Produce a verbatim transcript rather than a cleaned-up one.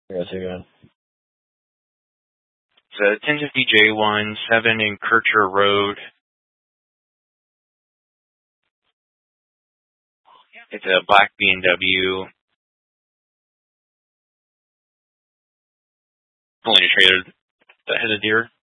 Yes, again. It's a ten fifty J one, seven in Kircher Road. It's a black B M W. Only traded that has a deer.